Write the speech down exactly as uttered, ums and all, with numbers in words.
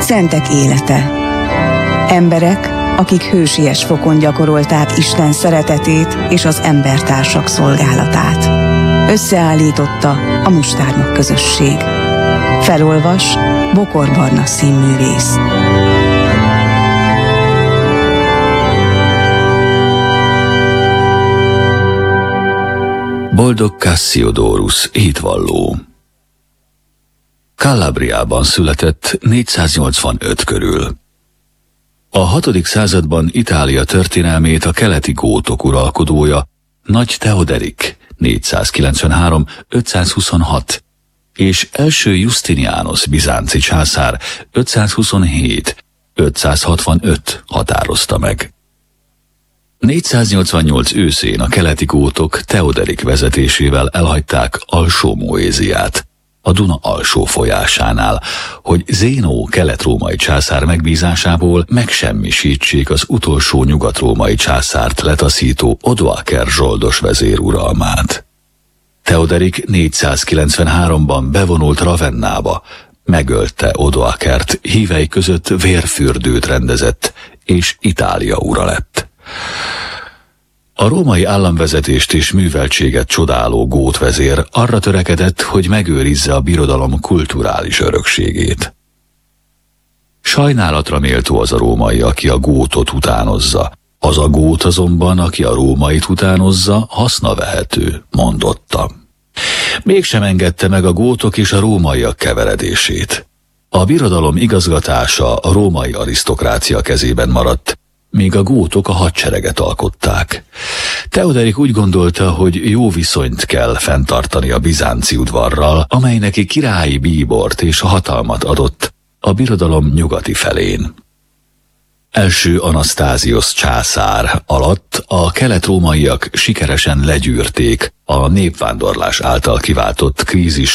Szentek élete. Emberek, akik hősies fokon gyakorolták Isten szeretetét és az embertársak szolgálatát. Összeállította a Mustárnok közösség. Felolvas Bokor Barna színművész. Boldog Cassiodorus hitvalló. Calabriában született négyszáznyolcvanöt körül. A hatodik században Itália történelmét a keleti gótok uralkodója, Nagy Theoderik négyszázkilencvenhárom-ötszázhuszonhat és első Justinianus bizánci császár ötszázhuszonhét-ötszázhatvanöt határozta meg. négyszáznyolcvannyolc őszén a keleti gótok Theoderik vezetésével elhagyták Alsó-Moéziát, a Duna alsó folyásánál, hogy Zénó kelet-római császár megbízásából megsemmisítsék az utolsó nyugat-római császárt letaszító Odoaker zsoldos vezér uralmát. Theoderik négyszázkilencvenháromban bevonult Ravennába, megölte Odoakert, hívei között vérfürdőt rendezett, és Itália ura lett. A római államvezetést és műveltséget csodáló gót vezér arra törekedett, hogy megőrizze a birodalom kulturális örökségét. Sajnálatra méltó az a római, aki a gótot utánozza, az a gót azonban, aki a rómait utánozza, hasznavehető, mondotta. Mégsem engedte meg a gótok és a rómaiak keveredését. A birodalom igazgatása a római arisztokrácia kezében maradt, míg a gótok a hadsereget alkották. Theoderik úgy gondolta, hogy jó viszonyt kell fenntartani a bizánci udvarral, amely neki királyi bíbort és hatalmat adott a birodalom nyugati felén. Első Anasztáziusz császár alatt a kelet-rómaiak sikeresen legyűrték a népvándorlás által kiváltott krízis